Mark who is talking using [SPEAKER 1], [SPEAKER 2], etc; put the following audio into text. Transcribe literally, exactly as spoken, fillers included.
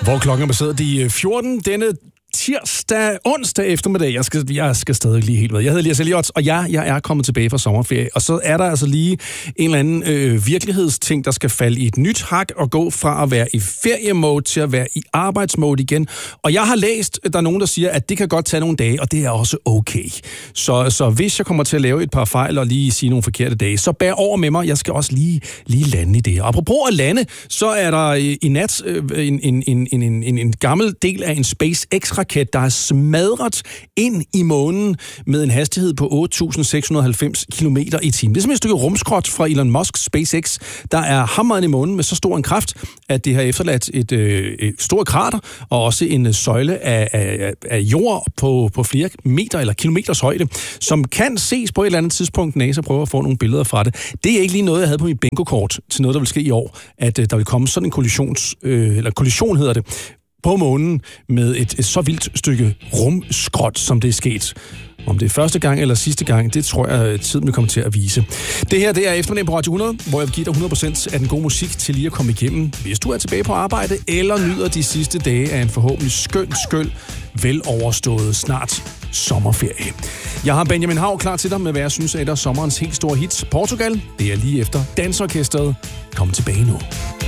[SPEAKER 1] Hvor klokken er baseret de fjorten denne tirsdag, onsdag eftermiddag. Jeg skal, jeg skal stadig lige helt med. Jeg hedder Elias Elliot, og ja, jeg er kommet tilbage fra sommerferie. Og så er der altså lige en eller anden øh, virkelighedsting, der skal falde i et nyt hak og gå fra at være i feriemode til at være i arbejdsmode igen. Og jeg har læst, der er nogen, der siger, at det kan godt tage nogle dage, og det er også okay. Så, så hvis jeg kommer til at lave et par fejl og lige sige nogle forkerte dage, så bær over med mig. Jeg skal også lige, lige lande i det. Og apropos at lande, så er der i, i nat øh, en, en, en, en, en, en gammel del af en SpaceX-raket, der er smadret ind i månen med en hastighed på otte tusind seks hundrede og halvfems kilometer i timen. Det er simpelthen et stykke rumskrot fra Elon Musk SpaceX, der er hamret i månen med så stor en kraft, at det har efterladt et, øh, et stort krater og også en søjle af, af, af jord på, på flere meter eller kilometers højde, som kan ses på et eller andet tidspunkt. NASA prøver at få nogle billeder fra det. Det er ikke lige noget, jeg havde på mit bingo-kort til noget, der vil ske i år, at øh, der vil komme sådan en kollisions, øh, eller kollision hedder det, på månen med et, et så vildt stykke rumskrot, som det er sket. Om det er første gang eller sidste gang, det tror jeg, tiden vil komme til at vise. Det her, det er eftermiddagen på Radio hundrede, hvor jeg vil give dig hundrede procent af den gode musik til lige at komme igennem, hvis du er tilbage på arbejde, eller nyder de sidste dage af en forhåbentlig skøn, skøn, veloverstået snart sommerferie. Jeg har Benjamin Hav klar til dig med, hvad jeg synes er et af sommerens helt store hits. Portugal, det er lige efter Dansorkestret. Kom tilbage nu.